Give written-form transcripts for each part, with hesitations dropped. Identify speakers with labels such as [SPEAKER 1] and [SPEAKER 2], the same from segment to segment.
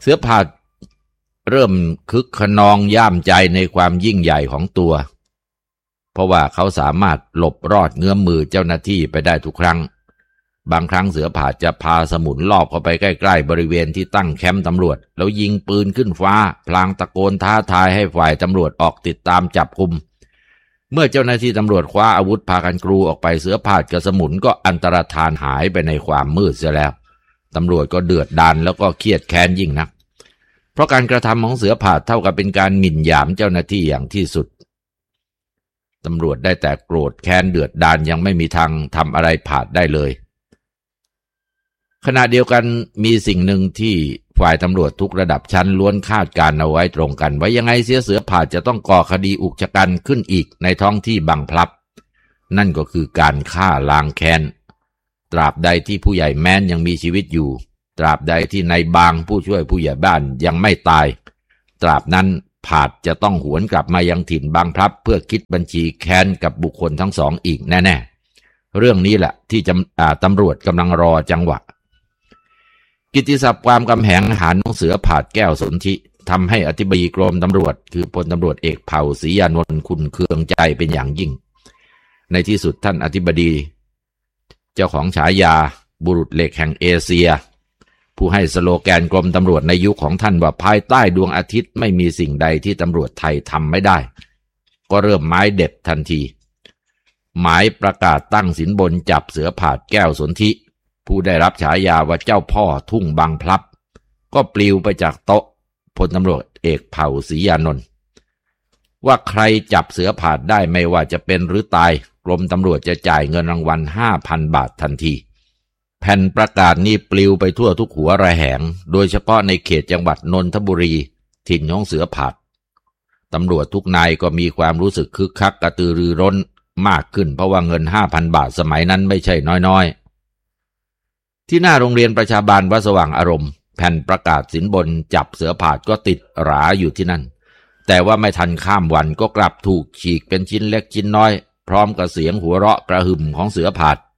[SPEAKER 1] สือผาดเริ่มคึกขนองย่ามใจในความยิ่งใหญ่ของตัวเพราะว่าเขาสามารถหลบรอดเงื้อมมือเจ้าหน้าที่ไปได้ทุกครั้งบางครั้งเสือผาดจะพาสมุนลอบเข้าไปใกล้ๆบริเวณที่ตั้งแคมป์ตำรวจแล้วยิงปืนขึ้นฟ้าพลางตะโกนท้าทายให้ฝ่ายตำรวจออกติดตามจับกุมเมื่อเจ้าหน้าที่ตำรวจคว้าอาวุธพากันกรูออกไปเสือผาดกับสมุนก็อันตรธานหายไปในความมืดเสียแล้วตำรวจก็เดือดดาลแล้วก็เครียดแค้นยิ่งนักเพราะการกระทำของเสือผาดเท่ากับเป็นการหมิ่นหยามเจ้าหน้าที่อย่างที่สุดตำรวจได้แต่โกรธแค้นเดือดดาลยังไม่มีทางทำอะไรผาดได้เลยขณะเดียวกันมีสิ่งหนึ่งที่ฝ่ายตำรวจทุกระดับชั้นล้วนคาดการเอาไว้ตรงกันว่ายังไงเสือผาดจะต้องก่อคดีอุกชะกันขึ้นอีกในท้องที่บางพลับนั่นก็คือการฆ่าล้างแค้นตราบใดที่ผู้ใหญ่แม้นยังมีชีวิตอยู่ตราบใดที่นายบางผู้ช่วยผู้ใหญ่บ้านยังไม่ตายตราบนั้นผาดจะต้องหวนกลับมายังถิ่นบางพลับเพื่อคิดบัญชีแค้นกับบุคคลทั้งสองอีกแน่ๆเรื่องนี้แหละที่ตำรวจกำลังรอจังหวะกิตติศัพท์ความกำแหงหารของเสือผาดแก้วสนธิทำให้อธิบดีกรมตำรวจคือพลตำรวจเอกเผ่าศรียานนท์ขุ่นเคืองใจเป็นอย่างยิ่งในที่สุดท่านอธิบดีเจ้าของฉายาบุรุษเหล็กแห่งเอเชียผู้ให้สโลแกนกรมตำรวจในยุคของท่านว่าภายใต้ดวงอาทิตย์ไม่มีสิ่งใดที่ตำรวจไทยทำไม่ได้ก็เริ่มหมายเด็ดทันทีหมายประกาศตั้งสินบนจับเสือผาดแก้วสนธิผู้ได้รับฉายาว่าเจ้าพ่อทุ่งบางพลับก็ปลิวไปจากโต๊ะพลตำรวจเอกเผ่าศรียานนท์ว่าใครจับเสือผาดได้ไม่ว่าจะเป็นหรือตายกรมตำรวจจะจ่ายเงินรางวัล 5,000 บาททันทีแผ่นประกาศนี้ปลิวไปทั่วทุกหัวระแหงโดยเฉพาะในเขตจังหวัดนนทบุรีถิ่นของเสือผาดตำรวจทุกนายก็มีความรู้สึกคึกคักกระตือรือร้นมากขึ้นเพราะว่าเงิน 5,000 บาทสมัยนั้นไม่ใช่น้อยๆที่หน้าโรงเรียนประชาบาลวัดสว่างอารมณ์แผ่นประกาศสินบนจับเสือผาดก็ติดหราอยู่ที่นั่นแต่ว่าไม่ทันข้ามวันก็กลับถูกฉีกเป็นชิ้นเล็กชิ้นน้อยพร้อมกับเสียงหัวเราะกระหึ่มของเสือผาด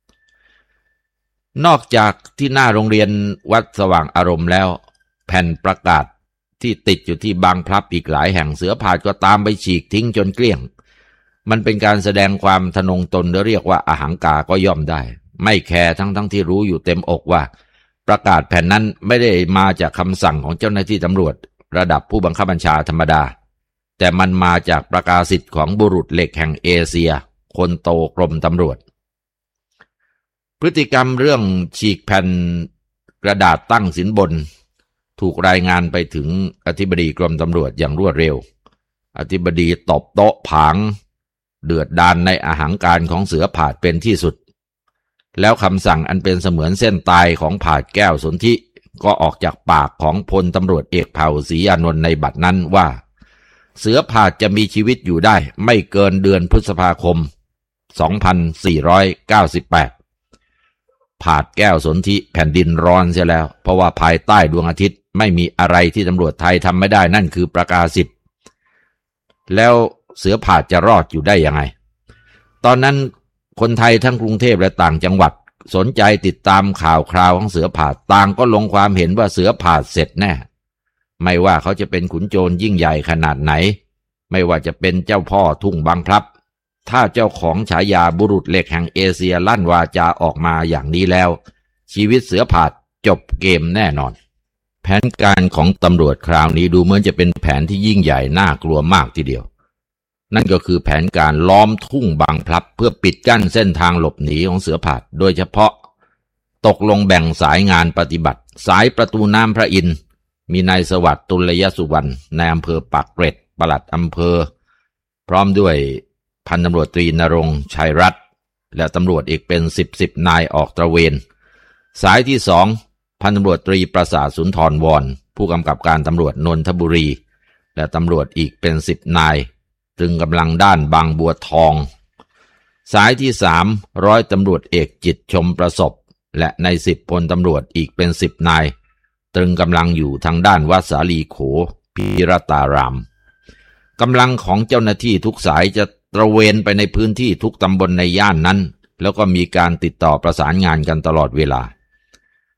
[SPEAKER 1] นอกจากที่หน้าโรงเรียนวัดสว่างอารมณ์แล้วแผ่นประกาศที่ติดอยู่ที่บางพลับอีกหลายแห่งเสือผาดก็ตามไปฉีกทิ้งจนเกลี้ยงมันเป็นการแสดงความทะนงตนหรือเรียกว่าอหังการก็ย่อมได้ไม่แคร์ทั้งที่รู้อยู่เต็มอกว่าประกาศแผ่นนั้นไม่ได้มาจากคำสั่งของเจ้าหน้าที่ตำรวจระดับผู้บังคับบัญชาธรรมดาแต่มันมาจากประกาศสิทธิ์ของบุรุษเหล็กแห่งเอเชียคนโตกรมตำรวจพฤติกรรมเรื่องฉีกแผ่นกระดาษตั้งสินบนถูกรายงานไปถึงอธิบดีกรมตำรวจอย่างรวดเร็วอธิบดีตบโต๊ะผางเดือดดาลในอหังการของเสือผาดเป็นที่สุดแล้วคำสั่งอันเป็นเสมือนเส้นตายของผาดแก้วสนธิก็ออกจากปากของพลตำรวจเอกเผ่าศรีอานนท์ในบัดนั้นว่าเสือผาดจะมีชีวิตอยู่ได้ไม่เกินเดือนพฤษภาคม 2498 ผาดแก้วสนธิแผ่นดินร้อนเสียแล้วเพราะว่าภายใต้ดวงอาทิตย์ไม่มีอะไรที่ตำรวจไทยทำไม่ได้นั่นคือประกาศสิทธิ์แล้วเสือผาดจะรอดอยู่ได้ยังไงตอนนั้นคนไทยทั้งกรุงเทพและต่างจังหวัดสนใจติดตามข่าวคราวของเสือผาดต่างก็ลงความเห็นว่าเสือผาดเสร็จแน่ไม่ว่าเขาจะเป็นขุนโจรยิ่งใหญ่ขนาดไหนไม่ว่าจะเป็นเจ้าพ่อทุ่งบางพลับถ้าเจ้าของฉายาบุรุษเหล็กแห่งเอเชียลั่นวาจาออกมาอย่างนี้แล้วชีวิตเสือผาดจบเกมแน่นอนแผนการของตำรวจคราวนี้ดูเหมือนจะเป็นแผนที่ยิ่งใหญ่น่ากลัวมากทีเดียวนั่นก็คือแผนการล้อมทุ่งบางพลับเพื่อปิดกั้นเส้นทางหลบหนีของเสือผาดโดยเฉพาะตกลงแบ่งสายงานปฏิบัติสายประตูน้ำพระอินทร์มีนายสวัสดิ์ตุลยสุวรรณนายอำเภอปากเกร็ดปลัดอำเภอพร้อมด้วยพันตำรวจตรีณรงค์ชัยรัตน์และตำรวจอีกเป็นสิบนายออกตระเวนสายที่2พันตำรวจตรีประสาทสุนทรวรผู้กำกับการตำรวจนนทบุรีและตำรวจอีกเป็น10นายตรึงกำลังด้านบางบัวทองสายที่3ร้อยตำรวจเอกจิตชมประสบและใน10พลตำรวจอีกเป็น10นายตรึงกำลังอยู่ทางด้านวัดสาลีโขพิรตารามกำลังของเจ้าหน้าที่ทุกสายจะตระเวนไปในพื้นที่ทุกตำบลในย่านนั้นแล้วก็มีการติดต่อประสานงานกันตลอดเวลา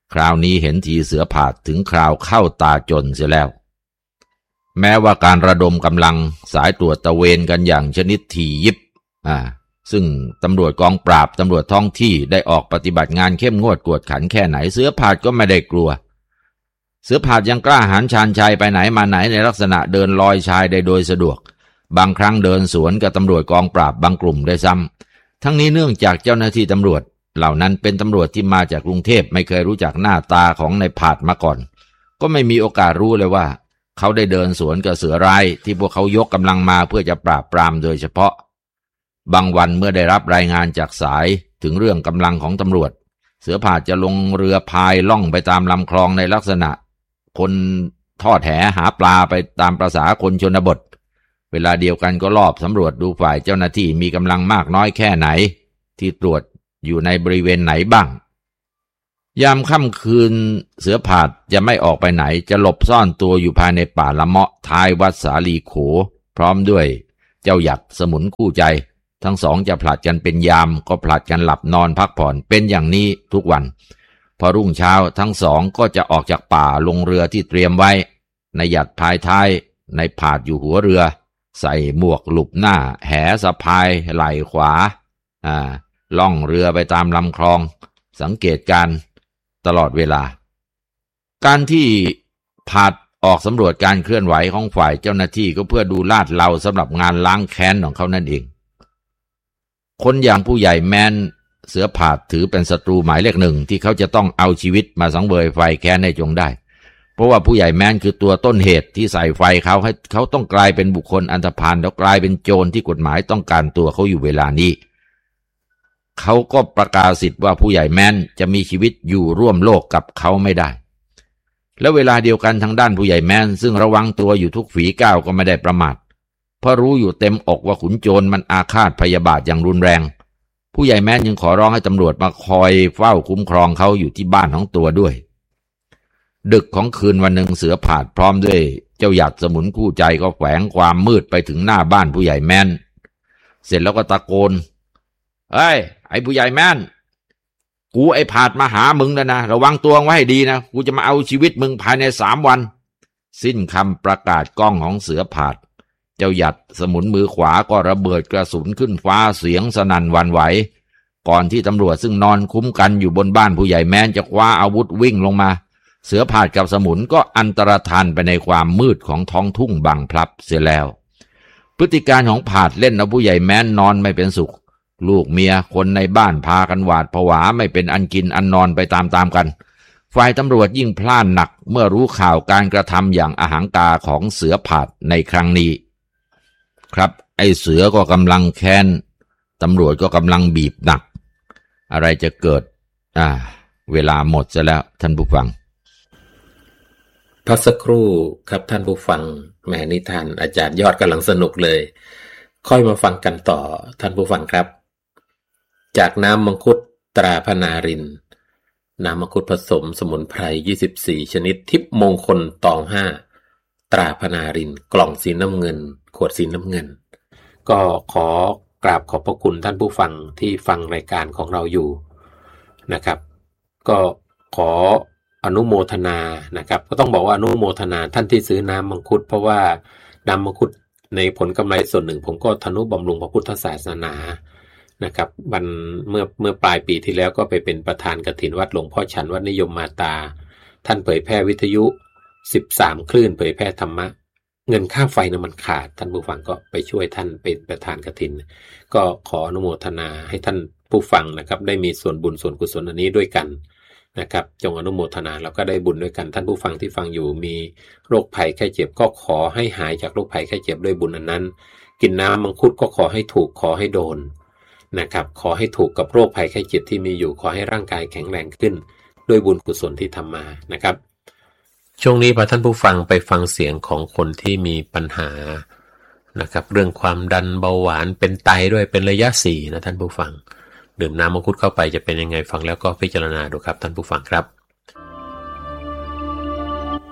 [SPEAKER 1] คราวนี้เห็นทีเสือผาดถึงคราวเข้าตาจนเสียแล้วแม้ว่าการระดมกำลังสายตรวจตะเวนกันอย่างชนิดถี่ยิบซึ่งตำรวจกองปราบตำรวจท้องที่ได้ออกปฏิบัติงานเข้มงวดกวดขันแค่ไหนเสือผาดก็ไม่ได้กลัวเสือผาดยังกล้าหาญชาญชัยไปไหนมาไหนในลักษณะเดินลอยชายได้โดยสะดวกบางครั้งเดินสวนกับตำรวจกองปราบบางกลุ่มได้ซ้ำทั้งนี้เนื่องจากเจ้าหน้าที่ตำรวจเหล่านั้นเป็นตำรวจที่มาจากกรุงเทพไม่เคยรู้จักหน้าตาของนายผาดมาก่อนก็ไม่มีโอกาสรู้เลยว่าเขาได้เดินสวนกับเสือร้ายที่พวกเขายกกำลังมาเพื่อจะปราบปรามโดยเฉพาะบางวันเมื่อได้รับรายงานจากสายถึงเรื่องกำลังของตำรวจเสือผาดจะลงเรือพายล่องไปตามลำคลองในลักษณะคนทอดแหหาปลาไปตามประสาคนชนบทเวลาเดียวกันก็ลอบสำรวจดูฝ่ายเจ้าหน้าที่มีกำลังมากน้อยแค่ไหนที่ตรวจอยู่ในบริเวณไหนบ้างยามค่ำคืนเสือผาดจะไม่ออกไปไหนจะหลบซ่อนตัวอยู่ภายในป่าละเมาะท้ายวัดสาลีโขพร้อมด้วยเจ้าหยัดสมุนคู่ใจทั้งสองจะผลัดกันเป็นยามก็ผลัดกันหลับนอนพักผ่อนเป็นอย่างนี้ทุกวันพอรุ่งเช้าทั้งสองก็จะออกจากป่าลงเรือที่เตรียมไว้ในหยัดพายท้ายในผาดอยู่หัวเรือใส่หมวกหลุบหน้าแหสะพายไหล่ขวาล่องเรือไปตามลำคลองสังเกตการตลอดเวลาการที่ผาดออกสำรวจการเคลื่อนไหวของฝ่ายเจ้าหน้าที่ก็เพื่อดูลาดเลาสำหรับงานล้างแค้นของเขานั่นเองคนอย่างผู้ใหญ่แมนเสือผาดถือเป็นศัตรูหมายเลขหนึ่งที่เขาจะต้องเอาชีวิตมาสังเวยไฟแค้นให้จงได้เพราะว่าผู้ใหญ่แมนคือตัวต้นเหตุที่ใส่ไฟเขาให้เขาต้องกลายเป็นบุคคลอันธพาลแล้วกลายเป็นโจรที่กฎหมายต้องการตัวเขาอยู่เวลานี้เขาก็ประกาศสิทธิ์ว่าผู้ใหญ่แมนจะมีชีวิตอยู่ร่วมโลกกับเขาไม่ได้และเวลาเดียวกันทางด้านผู้ใหญ่แมนซึ่งระวังตัวอยู่ทุกฝีก้าวก็ไม่ได้ประมาทเพราะรู้อยู่เต็มอกว่าขุนโจรมันอาฆาตพยาบาทอย่างรุนแรงผู้ใหญ่แมนยังขอร้องให้ตำรวจมาคอยเฝ้าคุ้มครองเขาอยู่ที่บ้านของตัวด้วยดึกของคืนวันหนึ่งเสือผาดพร้อมด้วยเจ้าหยัดสมุนคู่ใจก็แฝงความมืดไปถึงหน้าบ้านผู้ใหญ่แมนเสร็จแล้วก็ตะโกนเฮ้ยไอ้ผู้ใหญ่แมนกูไอ้ผาดมาหามึงแล้วนะระวังตัวไว้ให้ดีนะกูจะมาเอาชีวิตมึงภายใน3 วันสิ้นคำประกาศก้องของเสือผาดเจ้าหยัดสมุนมือขวาก็ระเบิดกระสุนขึ้นฟ้าเสียงสนั่นหวั่นไหวก่อนที่ตำรวจซึ่งนอนคุ้มกันอยู่บนบ้านผู้ใหญ่แมนจะคว้าอาวุธวิ่งลงมาเสือผาดกับสมุนก็อันตรธานไปในความมืดของท้องทุ่งบางพลับเสียแล้วพฤติการของผาดเล่นเอาผู้ใหญ่แมนนอนไม่เป็นสุขลูกเมียคนในบ้านพากันหวาดผวาไม่เป็นอันกินอันนอนไปตามๆกันฝ่ายตำรวจยิ่งพล่านหนักเมื่อรู้ข่าวการกระทำอย่างอหังการของเสือผาดในครั้งนี้ครับไอ้เสือก็กำลังแค้นตำรวจก็กำลังบีบหนักอะไรจะเกิดเวลาหมดซะแล้วท่านผู้ฟัง
[SPEAKER 2] พักสักครู่ครับท่านผู้ฟังแหมนิทานอาจารย์ยอดกำลังสนุกเลยค่อยมาฟังกันต่อท่านผู้ฟังครับจากน้ำมังคุดตราพนารินน้ำมังคุดผสมสมุนไพร24ชนิดทิพมงคลตอง5ตราพนารินกล่องสีน้ำเงินขวดสีน้ำเงินก็ขอกราบขอบพระคุณท่านผู้ฟังที่ฟังรายการของเราอยู่นะครับก็ขออนุโมทนานะครับก็ต้องบอกว่าอนุโมทนาท่านที่ซื้อน้ำมังคุดเพราะว่าน้ำมังคุดในผลกำไรส่วนหนึ่งผมก็ทนุบำรุงพระพุทธศาสนานะครับเมื่อปลายปีที่แล้วก็ไปเป็นประธานกฐินวัดหลวงพ่อฉันวัดนิยมมาตาท่านเผยแพร่วิทยุ13คลื่นเผยแพร่ธรรมะเงินค่าไฟมันขาดท่านผู้ฟังก็ไปช่วยท่านเป็นประธานกฐินก็ขออนุโมทนาให้ท่านผู้ฟังนะครับได้มีส่วนบุญส่วนกุศลอันนี้ด้วยกันนะครับจงอนุโมทนาแล้วก็ได้บุญด้วยกันท่านผู้ฟังที่ฟังอยู่มีโรคภัยไข้เจ็บก็ขอให้หายจากโรคภัยไข้เจ็บด้วยบุญอันนั้นกินน้ำมังคุดก็ขอให้ถูกขอให้โดนนะครับขอให้ถูกกับโรคภัยไข้เจ็บที่มีอยู่ขอให้ร่างกายแข็งแรงขึ้นด้วยบุญกุศลที่ทำมานะครับช่วงนี้พาท่านผู้ฟังไปฟังเสียงของคนที่มีปัญหานะครับเรื่องความดันเบาหวานเป็นไตด้วยเป็นระยะ4นะท่านผู้ฟังดื่มน้ำมังคุดเข้าไปจะเป็นยังไงฟังแล้วก็พิจารณาดูครับท่านผู้ฟังครับ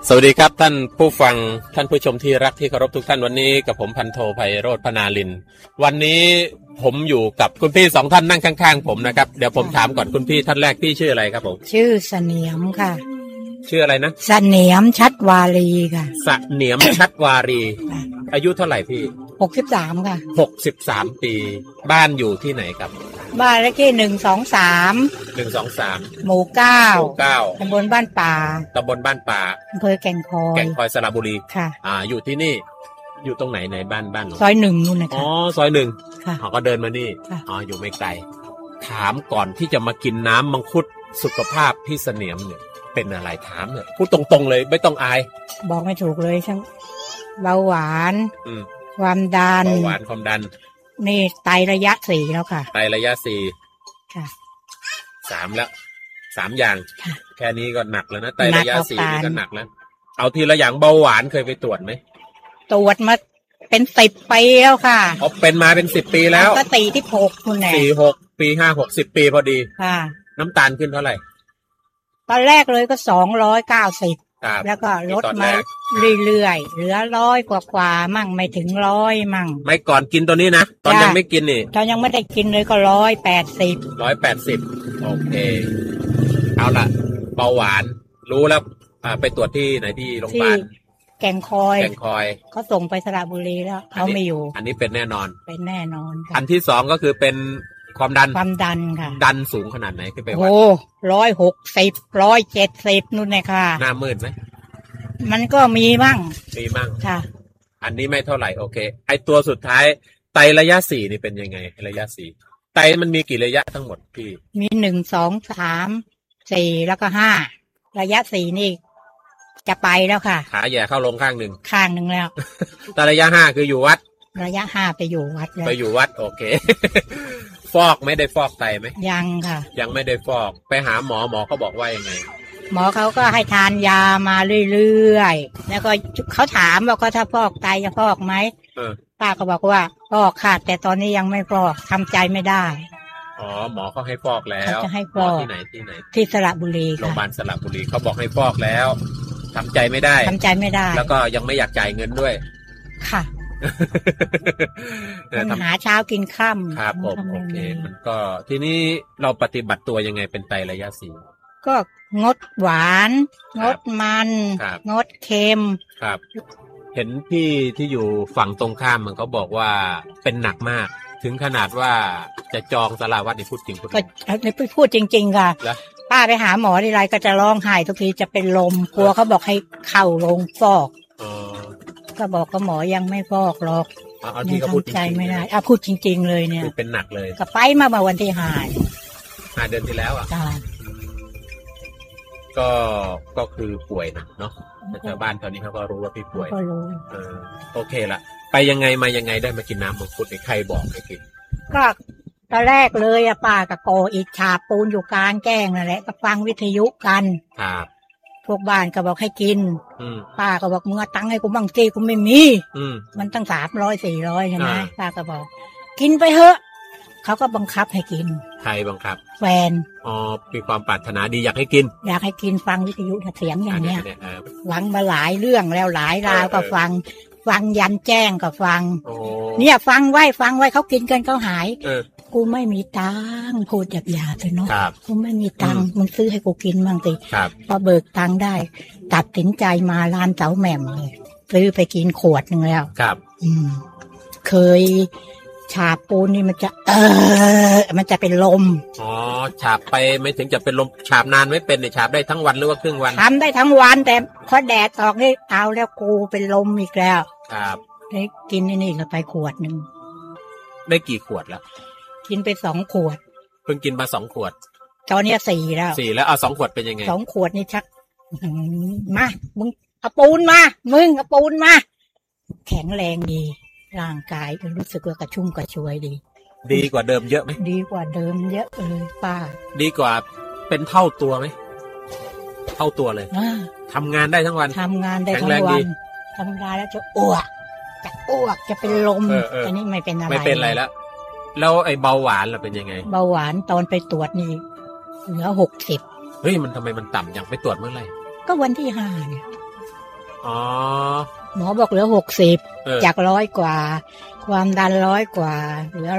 [SPEAKER 2] สวัสดีครับท่านผู้ฟังท่านผู้ชมที่รักที่เคารพทุกท่านวันนี้กับผมพันโทไพโรจน์พนาลินวันนี้ผมอยู่กับคุณพี่สองท่านนั่งข้างๆผมนะครับเดี๋ยวผมถามก่อนคุณพี่ท่านแรกพี่ชื่ออะไรครับผม
[SPEAKER 3] ชื่อเสนียมค่ะ
[SPEAKER 2] ชื่ออะไรนะ
[SPEAKER 3] เสนียมชัดวารีค่ะ
[SPEAKER 2] เสนียมชัดวารีอายุเท่าไหร่พี่
[SPEAKER 3] 63ค่ะ
[SPEAKER 2] 63ปีบ้านอยู่ที่ไหนครับ
[SPEAKER 3] บ้านเลขที่123หมู่9ตำบลบ้านป่าอำเภอแก่งคอย
[SPEAKER 2] สระบุรี
[SPEAKER 3] ค่ะ
[SPEAKER 2] อยู่ที่นี่อยู่ตรงไหนในบ้าน
[SPEAKER 3] ซอย1นู่นนะคะ
[SPEAKER 2] อ๋อซอย1ค่ะก็เดินมานี่อยู่ไม่ไกลถามก่อนที่จะมากินน้ำมังคุดสุขภาพพี่เสนียมเนี่ยเป็นอะไรถามเนี่ยพูดตรงๆเลยไม่ต้องอาย
[SPEAKER 3] บอกไม่ถูกเลยทั้งเบาหวานความดันนี่ไตระยะ4แล้วค่ะ
[SPEAKER 2] ไตระยะ4ค่ะ3แล้ว3อย่างแค่นี้ก็หนักแล้วนะไตระยะ4นี่ก็หนักแล้วเอาทีละอย่างเบาหวานเคยไปตรวจไหม
[SPEAKER 3] ตรวจมาเป็น10 ปีแล้วค่ะ
[SPEAKER 2] เป็นมาเป็น10 ปีแล้ว
[SPEAKER 3] ก็ตีที่6คุณแน่
[SPEAKER 2] 46 ปี5 60 ปีพอดี
[SPEAKER 3] ค่ะ
[SPEAKER 2] น้ำตาลขึ้นเท่าไหร่
[SPEAKER 3] ตอนแรกเลยก็290แล้วก็ลดมาเรื่อยๆเหลือ100กว่ามั่งไม่ถึง100มั่ง
[SPEAKER 2] ไม่ก่อนกินตัวนี้นะตอนยังไม่กินนี่
[SPEAKER 3] ตอนยังไม่ได้กินเลยก็
[SPEAKER 2] 180โอเคเอาล่ะเบาหวานรู้แล้วไปตรวจที่ไหนที่โรงพยาบาล
[SPEAKER 3] แก่งคอยเขาส่งไปสระบุรีแล้วเขาไม่อยู่
[SPEAKER 2] อันนี้เป็นแน่นอน
[SPEAKER 3] ค่ะ
[SPEAKER 2] อันที่2ก็คือเป็นความดัน
[SPEAKER 3] ค่ะ
[SPEAKER 2] ดันสูงขนาดไหนขึ้นไปวัด
[SPEAKER 3] 160 170นู่นเลยค่ะ
[SPEAKER 2] หน้ามืดไหม
[SPEAKER 3] มันก็มีมั่ง
[SPEAKER 2] ค่ะอันนี้ไม่เท่าไหร่โอเคไอตัวสุดท้ายไตระยะ4นี่เป็นยังไงระยะ4ไตมันมีกี่ระยะทั้งหมดพี่
[SPEAKER 3] มี1 2 3 4แล้วก็5ระยะ4นี่จะไปแล้วค่ะ
[SPEAKER 2] ขาแย่เข้าลงข้างหนึ่ง
[SPEAKER 3] แล้ว
[SPEAKER 2] แต่ระยะ5คืออยู่วัด
[SPEAKER 3] ระยะ5ไปอยู่วัดแล้ว
[SPEAKER 2] ไปอยู่วัดโอเคฟอกไม่ได้ฟอกไตไหม
[SPEAKER 3] ยังค่ะ
[SPEAKER 2] ยังไม่ได้ฟอกไปหาหมอเขาบอกว่ายังไง
[SPEAKER 3] หมอเขาก็ให้ทานยามาเรื่อยๆแล้วก็เขาถามว่าก็ถ้าฟอกไตจะฟอกไหมป้าก็บอกว่าฟอกค่ะแต่ตอนนี้ยังไม่ฟอกทำใจไม่ได้
[SPEAKER 2] หมอเขาให้ฟอกแล้ว
[SPEAKER 3] จะให้ฟอก
[SPEAKER 2] ที่ไหน
[SPEAKER 3] ที่สระบุรี
[SPEAKER 2] โรงพยาบาลสระบุรีเขาบอกให้ฟอกแล้วทำใจไม่ได้แล้วก็ยังไม่อยากจ่ายเงินด้วย
[SPEAKER 3] ค่ะมันหาเช้ากินค่ำ
[SPEAKER 2] ครับโอเคมันก็ทีนี้เราปฏิบัติตัวยังไงเป็นไตระยะ4
[SPEAKER 3] ก็งดหวานงดมันงดเค็ม
[SPEAKER 2] ครับเห็นพี่ที่อยู่ฝั่งตรงข้ามมันเขาบอกว่าเป็นหนักมากถึงขนาดว่าจะจองศาลาวัดนี่พูดจริง
[SPEAKER 3] ก็พูดจริงๆค่ะป้าไปหาหมอทีไรก็จะร้องไห้ทุกทีจะเป็นลมกลัวเขาบอกให้เข้าโรงฟอกก็บอกกับหมอยังไม่ฟอกหรอก
[SPEAKER 2] ที่เขาพูด
[SPEAKER 3] ใจไม่ได้พูดจริงๆเลยเนี่ย
[SPEAKER 2] เป็นหนักเลย
[SPEAKER 3] ก็ไปมาวันที่5
[SPEAKER 2] เดือนที่แล้วก็คือป่วยนะเนาะชาวบ้านตอนนี้เขาก็รู้ว่าพี่ป่วยโอเคละไปยังไงมายังไงได้มากินน้ำมังคุดใครบอกให้กิน
[SPEAKER 3] ก็ตอนแรกเลยป้ากับโกอิจฉาปูนอยู่กลางแจ้งนั่นแหละก็ฟังวิทยุกัน
[SPEAKER 2] ครับ
[SPEAKER 3] พวกบ้านก็บอกให้กินป้าก็บอกมึงเอาตังค์ให้กูบ้างสิกูไม่มีมันตั้ง300 400ใช่ไหมป้าก็บอกกินไปเถอะเขาก็บังคับให้กิน
[SPEAKER 2] ใครบังคับ
[SPEAKER 3] แฟน
[SPEAKER 2] มีความปรารถนาดีอยากให้กิน
[SPEAKER 3] ฟังวิทยุเสียงอย่างเนี้ยฟังมาหลายเรื่องแล้วหลายราวก็ฟังยันแจ้งก็ฟังเนี่ยฟังไว้เขากินกันเขาหายกูไม่มีตังค์พูดหยาบๆเลยเนาะกูไม่มีตังค์มึงซื้อให้กูกินบ้างสิพอเบิกตังค์ได้ตัดสินใจมาร้านเต๋าแหม่มเลยซื้อไปกินขวดนึงแล้วเคยฉาบปูนนี่มันจะเป็นลม
[SPEAKER 2] ฉาบไปไม่ถึงจะเป็นลมฉาบนานไม่เป็นเนี่ยฉาบได้ทั้งวันหรือว่าครึ่งวัน
[SPEAKER 3] ทำได้ทั้งวันแต่พอแดดออกนี่เอาแล้วกูเป็นลมอีกแล้ว
[SPEAKER 2] ครับ
[SPEAKER 3] ได้กินนี่ก็ไปขวดนึง
[SPEAKER 2] ได้กี่ขวดแล้ว
[SPEAKER 3] กินไป2 ขวด
[SPEAKER 2] เพิ่งกินมา2 ขวด
[SPEAKER 3] ตอนนี้4แล้ว
[SPEAKER 2] เอา2 ขวดเป็นยังไง
[SPEAKER 3] 2 ขวดนี่ชักมามึงเอาปูนมาเอาปูนมาแข็งแรงดีร่างกายรู้สึกว่ากระชุ่มกระชวย
[SPEAKER 2] ดีกว่าเดิมเยอะไหม
[SPEAKER 3] ดีกว่าเดิมเยอะเลยป้า
[SPEAKER 2] ดีกว่าเป็นเท่าตัวไหมเท่าตัวเลยทำงานได้ทั้งวัน
[SPEAKER 3] ทำงานได้ทั้งวันทำงานแล้วจะอ้วกจะเป็นลมอันนี้ไม่เป็น
[SPEAKER 2] อะไรแล้วไอ้เบาหวานล่ะเป็นยังไง
[SPEAKER 3] เบาหวานตอนไปตรวจนี่เหลือ60
[SPEAKER 2] เฮ้ยมันทำไมมันต่ำอย่างไปตรวจเมื่อไหร่
[SPEAKER 3] ก็วันที่5เนี่ย
[SPEAKER 2] อ๋อ
[SPEAKER 3] หมอบอกเหลือ60จาก100 กว่าความดัน100 กว่าเหลือ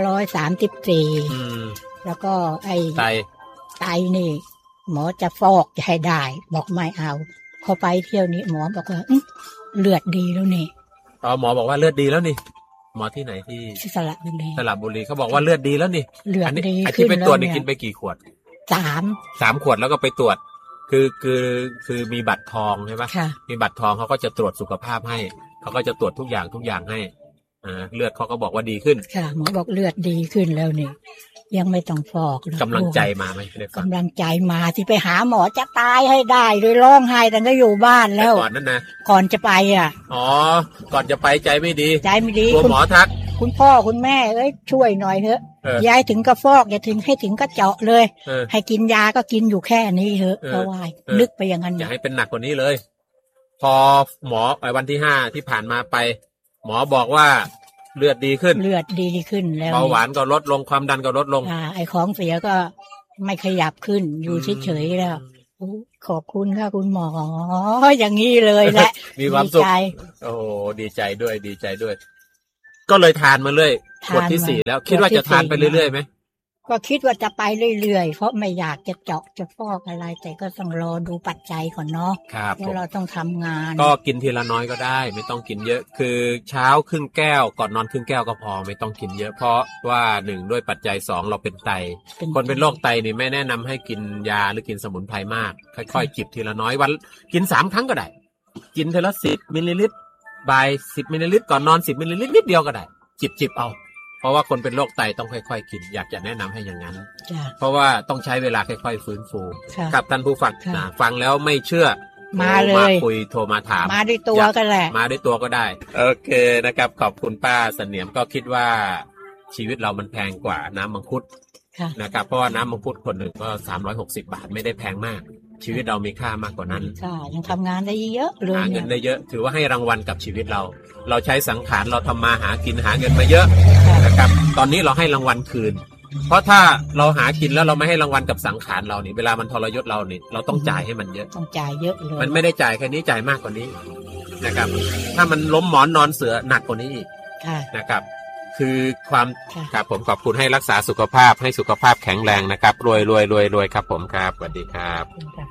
[SPEAKER 3] 134แล้วก็ไตนี่หมอจะฟอกจะให้ได้บอกไม่เอาพอไปเที่ยวนี้หมอบอกว่าเลือดดีแล้วนี่
[SPEAKER 2] หมอบอกว่าเลือดดีแล้วนี่หมอที่ไหนที่
[SPEAKER 3] สระบุ
[SPEAKER 2] รีเขาบอกว่าเลือดดีแล้วนี่
[SPEAKER 3] เลือดดี
[SPEAKER 2] ที่ไปตรวจนี่กินไปกี่ขวด3 ขวดแล้วก็ไปตรวจคือมีบัตรทองใช่ปะมีบัตรทองเขาก็จะตรวจสุขภาพให้เขาก็จะตรวจทุกอย่างให้เลือดเขาก็บอกว่าดีขึ้น
[SPEAKER 3] ค่ะหมอบอกเลือดดีขึ้นแล้วนี่ยังไม่ต้องฟอก
[SPEAKER 2] กำลังใจมาไหม
[SPEAKER 3] กำลังใจมาที่ไปหาหมอจะตายให้ได้เลยร้องไห้แต่ก็อยู่บ้านแล้ว
[SPEAKER 2] ก่อนนั้นนะ
[SPEAKER 3] ก่อนจะไป
[SPEAKER 2] ก่อนจะไปใจไม่ดี
[SPEAKER 3] คุณ
[SPEAKER 2] หมอทัก
[SPEAKER 3] คุณพ่อคุณแม่ช่วยหน่อยเถอะยายถึงก็ฟอกอย่าถึงให้ถึงก็เจาะเลยให้กินยาก็กินอยู่แค่นี้เถอะเพราะว่านึกไปอย่างนั้น
[SPEAKER 2] อย่าให้เป็นหนักกว่านี้เลยพอหมอไปวันที่5ที่ผ่านมาไปหมอบอกว่าเลือดดีขึ้นแล้วเบาหวานก็ลดลงความดันก็ลดลง
[SPEAKER 3] ไอ้ของเสียก็ไม่ขยับขึ้นอยู่เฉยๆแล้วขอบคุณค่ะคุณหมออย่างนี้เลยแหละ
[SPEAKER 2] มีความสุขโอ้ดีใจด้วยก็เลยทานมาเลยขวดที่4แล้วคิดว่าจะทานไปเรื่อยๆไหม
[SPEAKER 3] ก็คิดว่าจะไปเรื่อยๆเพราะไม่อยากจะเจาะจะฟอกอะไรแต่ก็ต้องรอดูปัจจัยก่อนเนาะเพราะเราต้องทำงาน
[SPEAKER 2] ก็กินทีละน้อยก็ได้ไม่ต้องกินเยอะคือเช้าครึ่งแก้วก่อนนอนครึ่งแก้วก็พอไม่ต้องกินเยอะเพราะว่า1ด้วยปัจจัย2เราเป็นไตคนเป็นโรคไตนี่ไม่แนะนำให้กินยาหรือกินสมุนไพรมากค่อยๆจิบทีละน้อยวันกิน3 ครั้งก็ได้กินทีละ10 มิลลิลิตรบ่าย10 มิลลิลิตรก่อนนอน10 มิลลิลิตรนิดเดียวก็ได้จิบเอาเพราะว่าคนเป็นโรคไตต้องค่อยๆกินอยากจะแนะนำให้อย่างนั้นเพราะว่าต้องใช้เวลาค่อยๆฟื้นฟูครับท่านผู้ฟังฟังแล้วไม่เชื่อ
[SPEAKER 3] มาเลย
[SPEAKER 2] คุยโทรมาถาม
[SPEAKER 3] มาด้วยตัวก็แหละ
[SPEAKER 2] มาด้วยตัวก็ได้โอเคนะครับขอบคุณป้าเสนียมก็คิดว่าชีวิตเรามันแพงกว่าน้ำมังคุดนะครับเพราะว่าน้ำมังคุดคนหนึ่งก็360 บาทไม่ได้แพงมากชีวิตเรามีค่ามากกว่านั้น
[SPEAKER 3] ค่ะยังทำงานได้เยอะเลย
[SPEAKER 2] หาเงินได้เยอะถือว่าให้รางวัลกับชีวิตเราใช้สังขารเราทำมาหากินหาเงินมาเยอะนะครับตอนนี้เราให้รางวัลคืนเพราะถ้าเราหากินแล้วเราไม่ให้รางวัลกับสังขารเรานี่เวลามันทรยศเรานี่เราต้องจ่ายให้มันเยอะ
[SPEAKER 3] ต้องจ่ายเยอะเลย
[SPEAKER 2] มันไม่ได้จ่ายแค่นี้จ่ายมากกว่านี้นะครับถ้ามันล้มหมอนนอนเสือหนักกว่านี้อีกนะครับคือความครับผมขอบคุณให้รักษาสุขภาพให้สุขภาพแข็งแรงนะครับรวยครับผมครับสวัสดีครับ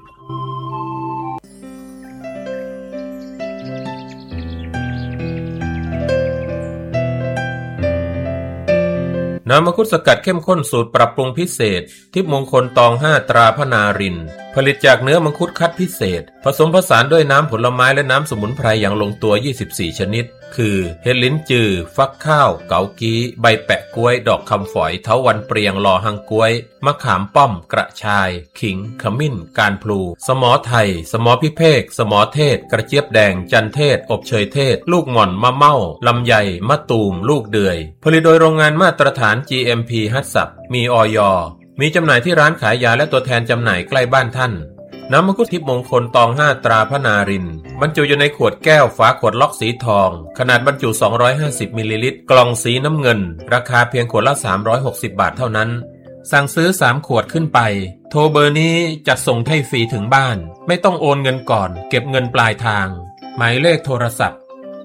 [SPEAKER 2] น้ำมังคุดสกัดเข้มข้นสูตรปรับปรุงพิเศษทิพย์มงคลตอง5ตราพนารินผลิตจากเนื้อมังคุดคัดพิเศษผสมผสานด้วยน้ำผลไม้และน้ำสมุนไพรอย่างลงตัว24ชนิดคือเห็ดลิ้นจือฟักข้าวเกากี้ใบแปะกล้วยดอกคำฝอยเถาวัลย์เปรียงลอหังกล้วยมะขามป้อมกระชายขิงขมิ้นการพลูสมอไทยสมอพิเภกสมอเทศกระเจี๊ยบแดงจันเทศอบเชยเทศลูกหม่อนมะเม่าลำไยมะตูมลูกเดือยผลิตโดยโรงงานมาตรฐาน GMP ฮัตสับมีอย.มีจำหน่ายที่ร้านขายยาและตัวแทนจำหน่ายใกล้บ้านท่านน้ำมังคุดทิพย์มงคลตอง5ตราพนารินบรรจุอยู่ในขวดแก้วฝาขวดล็อกสีทองขนาดบรรจุ250มิลลิลิตรกล่องสีน้ำเงินราคาเพียงขวดละ360 บาทเท่านั้นสั่งซื้อ3 ขวดขึ้นไปโทรเบอร์นี้จัดส่งให้ฟรีถึงบ้านไม่ต้องโอนเงินก่อนเก็บเงินปลายทางหมายเลขโทรศัพท์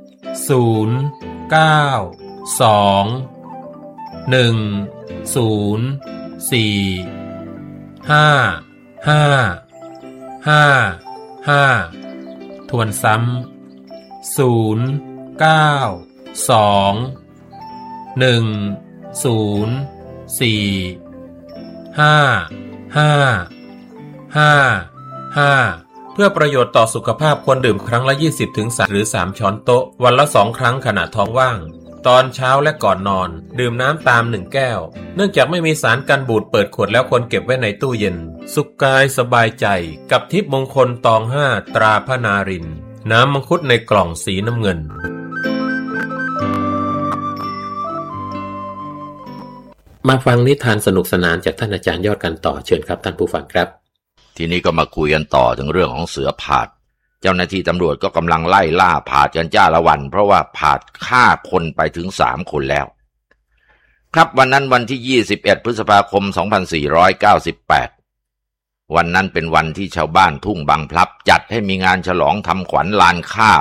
[SPEAKER 2] 0 9 2 1 0 4 5 5 5 ทวนซ้ำ0 9 2 1 0 4 5 5 5 เพื่อประโยชน์ต่อสุขภาพควรดื่มครั้งละ20-3 หรือ3 ช้อนโต๊ะวันละ2 ครั้งขณะท้องว่างตอนเช้าและก่อนนอนดื่มน้ำตาม1 แก้วเนื่องจากไม่มีสารกันบูดเปิดขวดแล้วควรเก็บไว้ในตู้เย็นสุขกายสบายใจกับทิพย์มงคลตอง5ตราพนารินน้ำมังคุดในกล่องสีน้ำเงินมาฟังนิทานสนุกสนานจากท่านอาจารย์ยอดกันต่อเชิญครับท่านผู้ฟังครับ
[SPEAKER 1] ทีนี้ก็มาคุยกันต่อถึงเรื่องของเสือผาดเจ้าหน้าที่ตำรวจก็กำลังไล่ล่าผาดกันจ้าละวันเพราะว่าผาดฆ่าคนไปถึง3 คนแล้วครับวันนั้นวันที่21 พฤษภาคม 2498วันนั้นเป็นวันที่ชาวบ้านทุ่งบางพลับจัดให้มีงานฉลองทำขวัญลานข้าว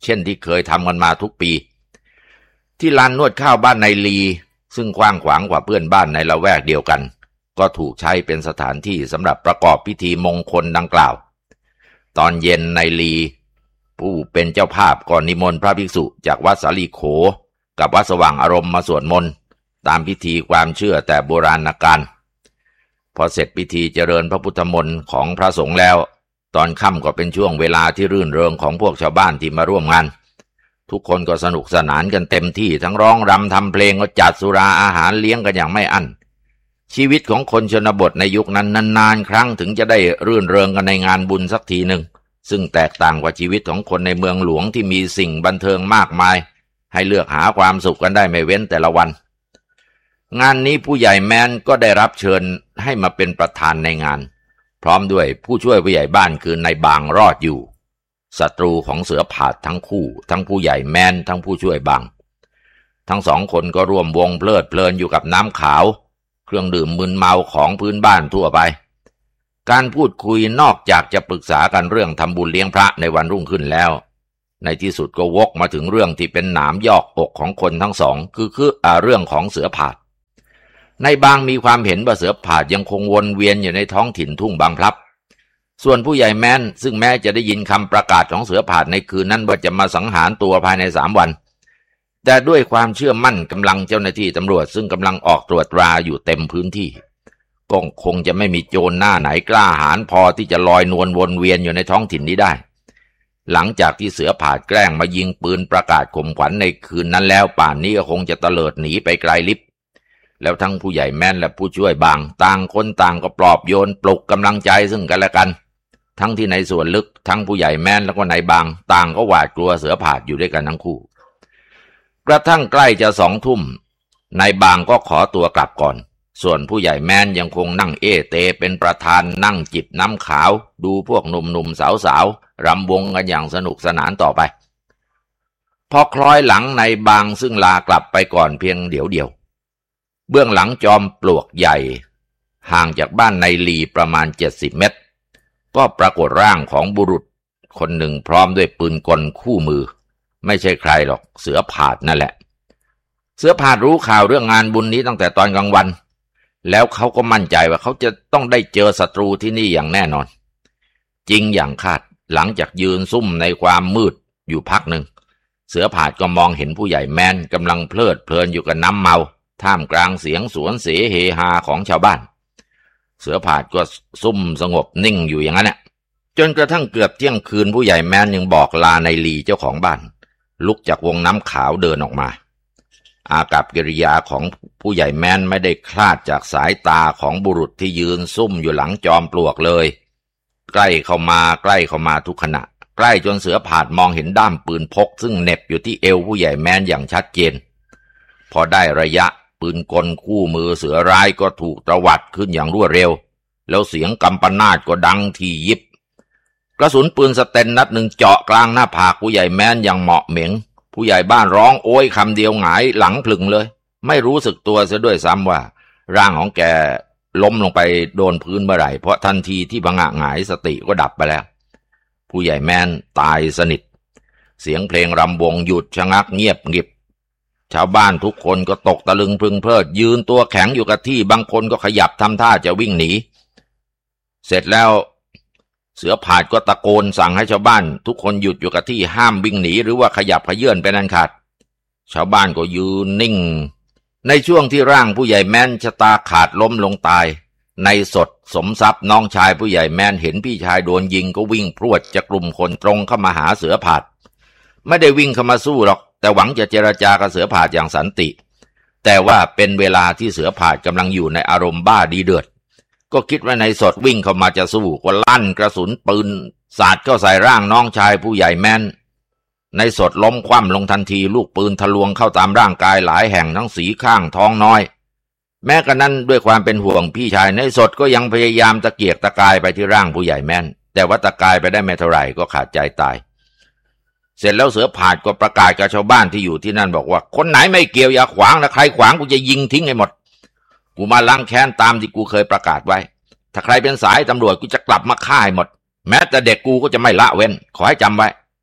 [SPEAKER 1] เช่นที่เคยทำกันมาทุกปีที่ลานนวดข้าวบ้านนายลีซึ่งกว้างขวางกว่าเพื่อนบ้านในละแวกเดียวกันก็ถูกใช้เป็นสถานที่สำหรับประกอบพิธีมงคลดังกล่าวตอนเย็นนายลีผู้เป็นเจ้าภาพก่อนนิมนต์พระภิกษุจากวัดสาลีโขกับวัดสว่างอารมณ์มาสวดมนต์ตามพิธีความเชื่อแต่โบราณกาลพอเสร็จพิธีเจริญพระพุทธมนต์ของพระสงฆ์แล้วตอนค่ำก็เป็นช่วงเวลาที่รื่นเริงของพวกชาวบ้านที่มาร่วมงานทุกคนก็สนุกสนานกันเต็มที่ทั้งร้องรำทำเพลงก็จัดสุราอาหารเลี้ยงกันอย่างไม่อั้นชีวิตของคนชนบทในยุคนั้นนานๆครั้งถึงจะได้รื่นเริงกันในงานบุญสักทีหนึ่งซึ่งแตกต่างกว่าชีวิตของคนในเมืองหลวงที่มีสิ่งบันเทิงมากมายให้เลือกหาความสุขกันได้ไม่เว้นแต่ละวันงานนี้ผู้ใหญ่แมนก็ได้รับเชิญให้มาเป็นประธานในงานพร้อมด้วยผู้ช่วยผู้ใหญ่บ้านคือนายบางรอดอยู่ศัตรูของเสือผาดทั้งคู่ทั้งผู้ใหญ่แมนทั้งผู้ช่วยบางทั้งสองคนก็ร่วมวงเพลิดเพลินอยู่กับน้ำขาวเครื่องดื่มมึนเมาของพื้นบ้านทั่วไปการพูดคุยนอกจากจะปรึกษากันเรื่องทำบุญเลี้ยงพระในวันรุ่งขึ้นแล้วในที่สุดก็วกมาถึงเรื่องที่เป็นหนามยอกอกของคนทั้งสองคือเรื่องของเสือผาดในบางมีความเห็นว่าเสือผาดยังคงวนเวียนอยู่ในท้องถิ่นทุ่งบางพลับส่วนผู้ใหญ่แม้นซึ่งแม้จะได้ยินคำประกาศของเสือผาดในคืนนั้นว่าจะมาสังหารตัวภายใน3 วันแต่ด้วยความเชื่อมั่นกำลังเจ้าหน้าที่ตำรวจซึ่งกำลังออกตรวจตราอยู่เต็มพื้นที่ก็คงจะไม่มีโจรหน้าไหนกล้าหาญพอที่จะลอยนวลวนเวียนอยู่ในท้องถิ่นนี้ได้หลังจากที่เสือผาดแกล้งมายิงปืนประกาศข่มขวัญในคืนนั้นแล้วป่านนี้ก็คงจะเตลิดหนีไปไกลลิบแล้วทั้งผู้ใหญ่แม่นและผู้ช่วยบางต่างคนต่างก็ปลอบโยนปลุกกำลังใจซึ่งกันและกันทั้งที่ในส่วนลึกทั้งผู้ใหญ่แม่นแล้วก็นายบางต่างก็หวาดกลัวเสือผาดอยู่ด้วยกันทั้งคู่กระทั่งใกล้จะ2 ทุ่มนายบางก็ขอตัวกลับก่อนส่วนผู้ใหญ่แม่นยังคงนั่งเตเป็นประธานนั่งจิบน้ำขาวดูพวกหนุ่มๆสาวๆรำวงกันอย่างสนุกสนานต่อไปพอคล้อยหลังนายบางซึ่งลากลับไปก่อนเพียงเดี๋ยวเบื้องหลังจอมปลวกใหญ่ห่างจากบ้านนายลีประมาณ70 เมตรก็ปรากฏร่างของบุรุษคนหนึ่งพร้อมด้วยปืนกลคู่มือไม่ใช่ใครหรอกเสือผาดนั่นแหละเสือผาดรู้ข่าวเรื่องงานบุญนี้ตั้งแต่ตอนกลางวันแล้วเขาก็มั่นใจว่าเขาจะต้องได้เจอศัตรูที่นี่อย่างแน่นอนจริงอย่างคาดหลังจากยืนซุ่มในความมืดอยู่พักหนึ่งเสือผาดก็มองเห็นผู้ใหญ่แมนกำลังเพลิดเพลินอยู่กับน้ำเมาท่ามกลางเสียงสวนเสเฮฮาของชาวบ้านเสือผาดก็ซุ่มสงบนิ่งอยู่อย่างนั้นแหละจนกระทั่งเกือบเที่ยงคืนผู้ใหญ่แมนยังบอกลานายลีเจ้าของบ้านลุกจากวงน้ำขาวเดินออกมาอากับกิริยาของผู้ใหญ่แมนไม่ได้คลาดจากสายตาของบุรุษที่ยืนซุ่มอยู่หลังจอมปลวกเลยใกล้เข้ามาทุกขณะใกล้จนเสือผาดมองเห็นด้ามปืนพกซึ่งเหน็บอยู่ที่เอวผู้ใหญ่แมนอย่างชัดเจนพอได้ระยะปืนกลคู่มือเสือร้ายก็ถูกตวัดขึ้นอย่างรวดเร็วแล้วเสียงกำปนาตก็ดังที่ยิบกระสุนปืนสเตนนัดหนึ่งเจาะกลางหน้าผากผู้ใหญ่แมนอย่างเหมาะเหม็งผู้ใหญ่บ้านร้องโอยคำเดียวหงายหลังพลึงเลยไม่รู้สึกตัวเสียด้วยซ้ำว่าร่างของแกล้มลงไปโดนพื้นเมื่อไหร่เพราะทันทีที่ผงะหงายสติก็ดับไปแล้วผู้ใหญ่แมนตายสนิทเสียงเพลงรำวงหยุดชะงักเงียบงิบชาวบ้านทุกคนก็ตกตะลึงพึงเพลิดยืนตัวแข็งอยู่กับที่บางคนก็ขยับทำท่าจะวิ่งหนีเสร็จแล้วเสือผาดก็ตะโกนสั่งให้ชาวบ้านทุกคนหยุดอยู่กับที่ห้ามวิ่งหนีหรือว่าขยับเขยื้อนไปนั่นขาดชาวบ้านก็ยืนนิ่งในช่วงที่ร่างผู้ใหญ่แม่นชะตาขาดล้มลงตายในสดสมทรัพย์น้องชายผู้ใหญ่แม่นเห็นพี่ชายโดนยิงก็วิ่งพรวดจากกลุ่มคนตรงเข้ามาหาเสือผาดไม่ได้วิ่งเข้ามาสู้หรอกแต่หวังจะเจรจากับเสือผาดอย่างสันติแต่ว่าเป็นเวลาที่เสือผาดกำลังอยู่ในอารมณ์บ้าดีเดือดก็คิดว่าในสดวิ่งเข้ามาจะสู้ก็ลั่นกระสุนปืนสาดเข้าใส่ร่างน้องชายผู้ใหญ่แม่นในสดล้มคว่ำลงทันทีลูกปืนทะลวงเข้าตามร่างกายหลายแห่งทั้งสีข้างท้องน้อยแม้กระนั้นด้วยความเป็นห่วงพี่ชายในสดก็ยังพยายามตะเกียกตะกายไปที่ร่างผู้ใหญ่แม่นแต่ว่าตะกายไปได้ไม่เท่าไหร่ก็ขาดใจตายเสร็จแล้วเสือผาดก็ประกาศกับชาวบ้านที่อยู่ที่นั่นบอกว่าคนไหนไม่เกี่ยวอย่าขวางนะใครขวางกูจะยิงทิ้งให้หมดกูมาล้างแค้นตามที่กูเคยประกาศไว้ถ้าใครเป็นสายตำรวจกูจะกลับมาฆ่าให้หมดแม้แต่เด็กกูก็จะไม่ละเว้นขอให้จำไว้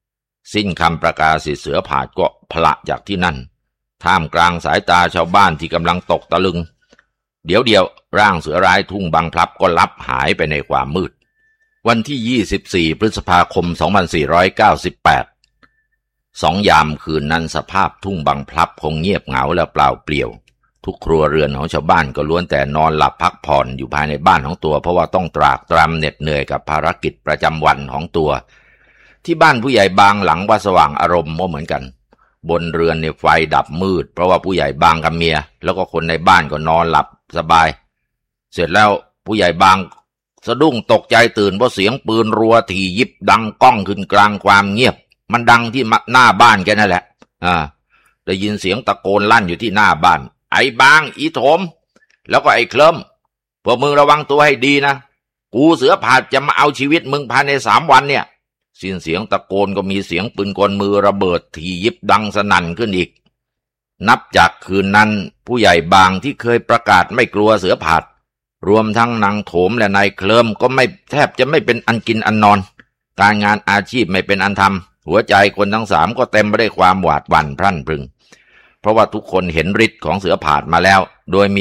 [SPEAKER 1] สิ้นคำประกาศเสือผาดก็พละจากที่นั่นท่ามกลางสายตาชาวบ้านที่กำลังตกตะลึงเดี๋ยวร่างเสือร้ายทุ่งบางพลับก็ลับหายไปในความมืดวันที่24พฤษภาคม2498 2 ยามคืนนั้นสภาพทุ่งบางพลับคงเงียบเหงาและเปล่าเปลี่ยวทุกครัวเรือนของชาวบ้านก็ล้วนแต่นอนหลับพักผ่อนอยู่ภายในบ้านของตัวเพราะว่าต้องตรากตรำเหน็ดเหนื่อยกับภารกิจประจำวันของตัวที่บ้านผู้ใหญ่บางหลังวัดสว่างอารมณ์ก็เหมือนกันบนเรือนเนี่ยไฟดับมืดเพราะว่าผู้ใหญ่บางกับเมียแล้วก็คนในบ้านก็นอนหลับสบายเสร็จแล้วผู้ใหญ่บางสะดุ้งตกใจตื่นเพราะเสียงปืนรัวถี่ยิบดังก้องขึ้นกลางความเงียบมันดังที่หน้าบ้านแกนั่นแหละได้ยินเสียงตะโกนลั่นอยู่ที่หน้าบ้านไอ้บางอีโถมแล้วก็ไอ้เคลิ้มพวกมึงระวังตัวให้ดีนะกูเสือผาดจะมาเอาชีวิตมึงภายใน3 วันเนี่ยสิ้นเสียงตะโกนก็มีเสียงปืนกลมือระเบิดถี่ยิบดังสนั่นขึ้นอีกนับจากคืนนั้นผู้ใหญ่บางที่เคยประกาศไม่กลัวเสือผาดรวมทั้งนางโถมและนายเคลิ้มก็ไม่แทบจะไม่เป็นอันกินอันนอนการงานอาชีพไม่เป็นอันทำหัวใจคนทั้ง3ก็เต็มไปด้วยความหวาดหวั่นพรั่นพรึงเพราะว่าทุกคนเห็นฤทธิ์ของเสือผาดมาแล้วโดยมี